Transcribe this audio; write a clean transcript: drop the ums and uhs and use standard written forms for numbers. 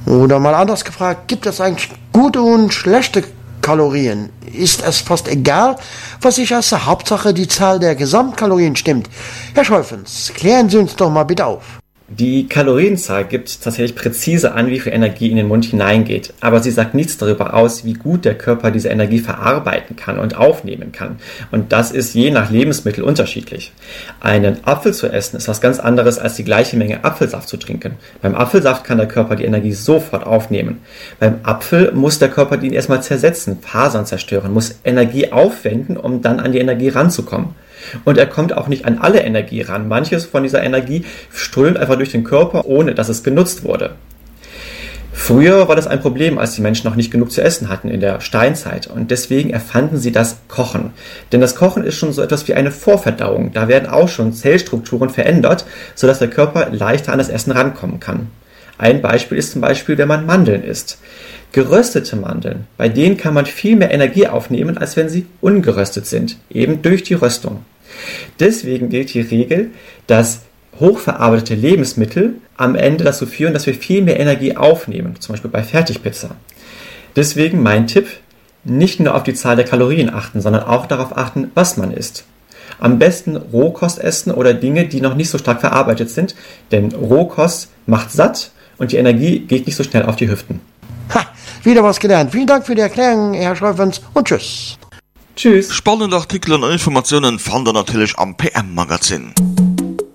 Oder mal anders gefragt, gibt es eigentlich gute und schlechte Kalorien? Ist es fast egal, was ich esse? Hauptsache die Zahl der Gesamtkalorien stimmt. Herr Scholfens, klären Sie uns doch mal bitte auf. Die Kalorienzahl gibt tatsächlich präzise an, wie viel Energie in den Mund hineingeht, aber sie sagt nichts darüber aus, wie gut der Körper diese Energie verarbeiten kann und aufnehmen kann. Und das ist je nach Lebensmittel unterschiedlich. Einen Apfel zu essen ist was ganz anderes, als die gleiche Menge Apfelsaft zu trinken. Beim Apfelsaft kann der Körper die Energie sofort aufnehmen. Beim Apfel muss der Körper den erstmal zersetzen, Fasern zerstören, muss Energie aufwenden, um dann an die Energie ranzukommen. Und er kommt auch nicht an alle Energie ran. Manches von dieser Energie strömt einfach durch den Körper, ohne dass es genutzt wurde. Früher war das ein Problem, als die Menschen noch nicht genug zu essen hatten in der Steinzeit. Und deswegen erfanden sie das Kochen. Denn das Kochen ist schon so etwas wie eine Vorverdauung. Da werden auch schon Zellstrukturen verändert, sodass der Körper leichter an das Essen rankommen kann. Ein Beispiel ist zum Beispiel, wenn man Mandeln isst. Geröstete Mandeln, bei denen kann man viel mehr Energie aufnehmen, als wenn sie ungeröstet sind, eben durch die Röstung. Deswegen gilt die Regel, dass hochverarbeitete Lebensmittel am Ende dazu führen, dass wir viel mehr Energie aufnehmen, zum Beispiel bei Fertigpizza. Deswegen mein Tipp, nicht nur auf die Zahl der Kalorien achten, sondern auch darauf achten, was man isst. Am besten Rohkost essen oder Dinge, die noch nicht so stark verarbeitet sind, denn Rohkost macht satt und die Energie geht nicht so schnell auf die Hüften. Ha, wieder was gelernt. Vielen Dank für die Erklärung, Herr Scholfens, und tschüss. Tschüss. Spannende Artikel und Informationen fand ihr natürlich am PM-Magazin.